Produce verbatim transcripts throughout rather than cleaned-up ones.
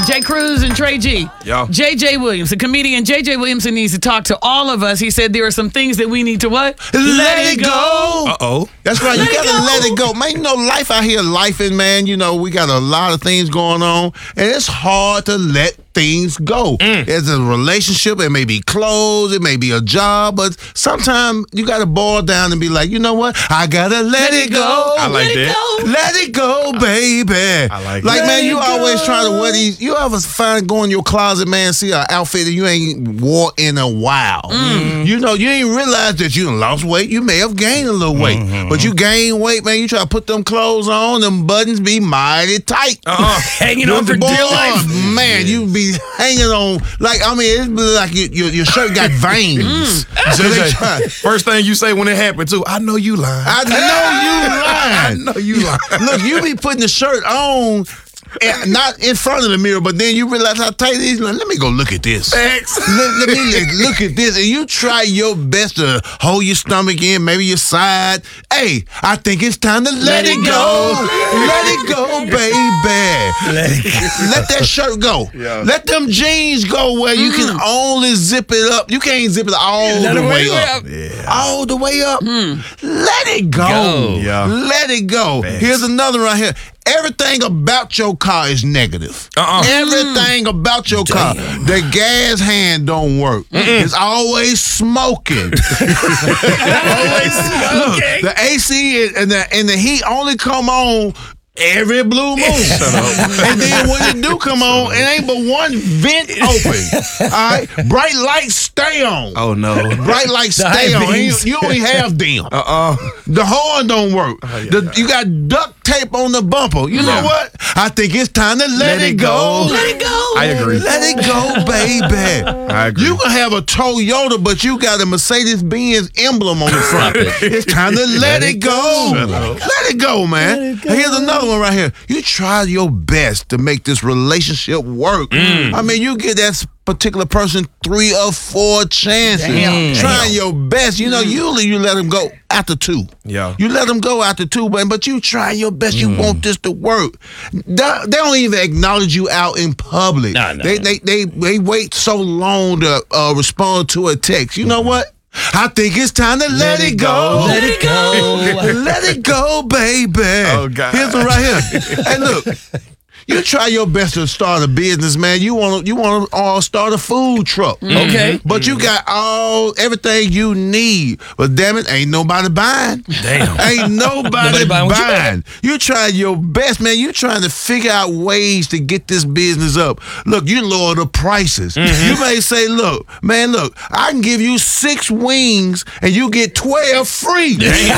Jay Cruz and Trey G. Yeah. J J Williams, the comedian J J Williamson needs to talk to all of us. He said there are some things that we need to what? Let, let it go. go. Uh-oh. That's right. Let you got to let it go. Man, you know, life out here, lifing, man. You know, we got a lot of things going on, and it's hard to let things go. Mm. It's a relationship. It may be clothes. It may be a job, but sometimes you got to boil down and be like, you know what? I got to let, let it go. I like let that. It go. Let it go, baby. I like Like, it. man, you Let it always go. try to wear these. You ever find, go in your closet, man, see an outfit that you ain't wore in a while. Mm. You know, you ain't realize that you done lost weight. You may have gained a little weight, mm-hmm. but you gain weight, man. You try to put them clothes on, them buttons be mighty tight. Uh-uh. Hanging on for Boy, dear life. Man, you be hanging on, like, I mean, it's like your, your, your shirt got veins. So they try. First thing you say when it happened, too, I know you lying. I know you lying. I know you lying. Look, you be putting the shirt on, and not in front of the mirror, but then you realize how tight it is. Like, let me go look at this. Thanks. Let, let me let- look at this. And you try your best to hold your stomach in, maybe your side. Hey, I think it's time to let, Let it it go. go. Let it go, baby. Let it go. Let that shirt go. Yeah. Let them jeans go where you can only zip it up. You can't zip it all Let the it way way up. up. Yeah. All the way up. Let it go. Go. Yeah. Let it go. Thanks. Here's another right here. Everything about your car is negative. Uh-uh. Everything about your car. The gas hand don't work. It's always smoking. Always smoking. The A C is- and the and the heat only come on every blue moon. And then when it do come on, it ain't but one vent open. All right? Bright lights stay on. Oh, no. Bright lights The stay high on. beams. You only have them. Uh-uh. The horn don't work. yeah, the, yeah. You got duct tape on the bumper. You know Yeah. what? I think it's time to let, Let it it go. go. Let it go. I agree. Let it go, baby. I agree. You can have a Toyota, but you got a Mercedes-Benz emblem on the front. It's time to let, it go. Let it go, man. Here's another one right here. You try your best to make this relationship work. I mean, you get that particular person three or four chances. Damn. Trying your best. You know, usually you let them go after two. Yeah. You let them go after two, but, but you try your best. You want this to work. They, they don't even acknowledge you out in public. No, no, they, no. they they they wait so long to uh, respond to a text. You know what? I think it's time to let, it go. Let it go. Let it go, baby. Oh, God. Here's one right here. Hey, look. You try your best to start a business, man. You want to you want to uh, start a food truck, Okay. But you got all everything you need. But damn it, ain't nobody buying. Damn. Ain't nobody, Nobody buying what you buying. You try your best, man. You trying to figure out ways to get this business up. Look, you lower the prices. You may say, look, man, look, I can give you six wings and you get twelve free.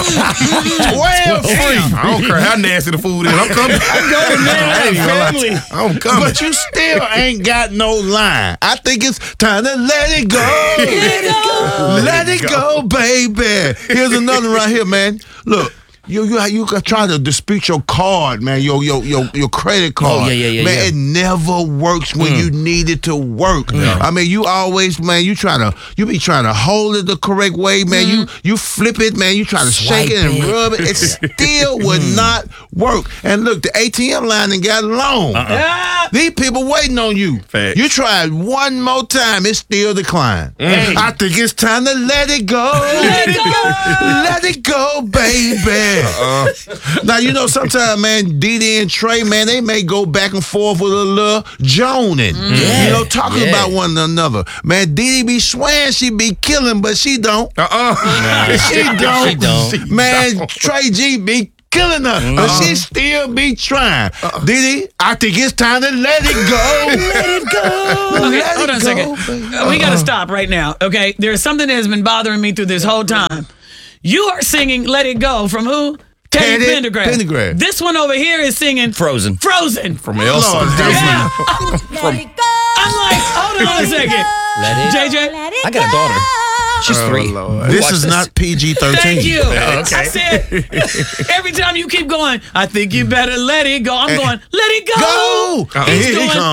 twelve free. I don't care how nasty the food is. I'm coming. I'm going there. Family. I'm coming. But you still ain't got no line. I think it's time to let it go. Let it go. Let it go, baby. Here's another right here, man. Look. You you you can try to dispute your card, man. Your your your your credit card. Oh, yeah, yeah, yeah, Man, yeah. it never works when you need it to work. I mean, you always, man. You trying to you be trying to hold it the correct way, man. You you flip it, man. You try to shake it and Swipe it. rub it. It still would not work. And look, the A T M line and got long. Ah. These people waiting on you. Facts. You tried one more time, it still declined. I think it's time to let it go. Let it go. Let it go, baby. Uh-uh. Now, you know, sometimes, man, Didi and Trey, man, they may go back and forth with a little joning. Yeah. You know, talking Yeah. about one another. Man, Didi be swearing she be killing, but she don't. Uh-uh. She don't. She don't. Man, Trey G be killing her, but she still be trying. Didi, I think it's time to let it go. Let it go. Okay, Let hold it on a go, second. baby. Uh, we got to stop right now, okay? There's something that has been bothering me through this whole time. You are singing Let It Go from who? Teddy Teddy Pendergrass. Pendergrass. This one over here is singing Frozen. Frozen. From Elsa. Lord, Yeah. Let it go. I'm like, hold on a second. Let it. J J, Let it I got a daughter. She's Oh, three. Lord. We This watch is not P G thirteen. thank you. okay. I said, every time you keep going, I think you better let it go. I'm going, let it go. Go. Uh-uh. And He's here he doing- come.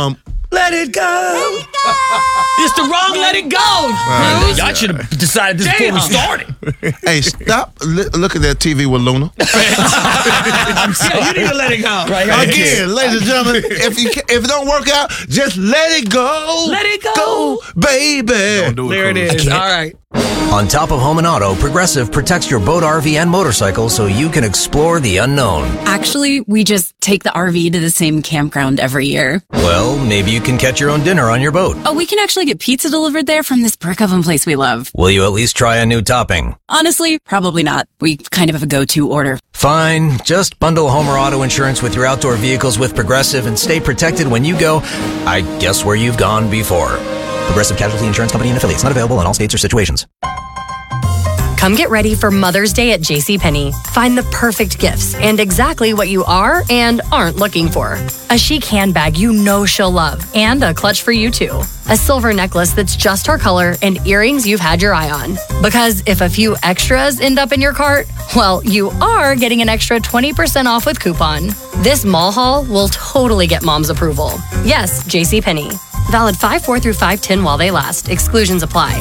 Let it go. It's the wrong let it go. Right. Y'all should have decided this before we Damn. started. Hey, stop li- look at that T V with Luna. Yeah, you need to let it go. Right, right. Again, ladies and gentlemen, if you ca- if it don't work out, just let it go. Let it go. baby. Don't do it, There it Cruz. is. All right. On top of home and auto, Progressive protects your boat, R V, and motorcycle so you can explore the unknown. Actually, we just take the R V to the same campground every year. Well, maybe you can catch your own dinner on your boat. Oh, we can actually get pizza delivered there from this brick oven place we love. Will you at least try a new topping? Honestly, probably not. We kind of have a go-to order. Fine, just bundle home or auto insurance with your outdoor vehicles with Progressive and stay protected when you go, I guess, where you've gone before. Progressive Casualty Insurance Company and affiliates. Not available in all states or situations. Come get ready for Mother's Day at JCPenney. Find the perfect gifts and exactly what you are and aren't looking for. A chic handbag you know she'll love and a clutch for you too. A silver necklace that's just her color and earrings you've had your eye on. Because if a few extras end up in your cart, well, you are getting an extra twenty percent off with coupon. This mall haul will totally get mom's approval. Yes, JCPenney. Valid five four through five ten while they last. Exclusions apply.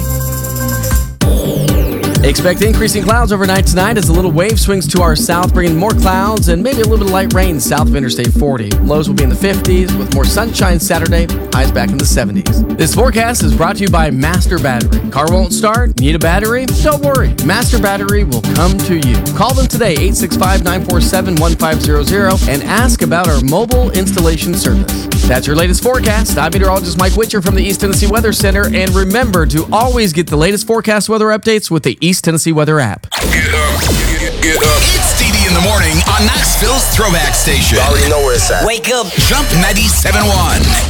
Expect increasing clouds overnight tonight as a little wave swings to our south, bringing more clouds and maybe a little bit of light rain south of Interstate forty. Lows will be in the fifties with more sunshine Saturday, highs back in the seventies. This forecast is brought to you by Master Battery. Car won't start? Need a battery? Don't worry. Master Battery will come to you. Call them today, eight six five, nine four seven, one five zero zero, and ask about our mobile installation service. That's your latest forecast. I'm meteorologist Mike Witcher from the East Tennessee Weather Center, and remember to always get the latest forecast weather updates with the East Tennessee Weather app. Get up, get, get up. It's D D in the morning on Knoxville's Throwback Station. You already know where it's at. Wake up. Jump ninety-seven point one.